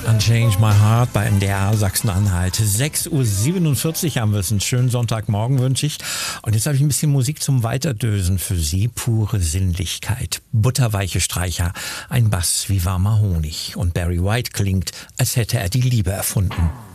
Unchained My Heart bei MDR Sachsen-Anhalt. 6:47 Uhr haben wir es. Einen schönen Sonntagmorgen wünsche ich. Und jetzt habe ich ein bisschen Musik zum Weiterdösen für Sie. Pure Sinnlichkeit. Butterweiche Streicher. Ein Bass wie warmer Honig. Und Barry White klingt, als hätte er die Liebe erfunden.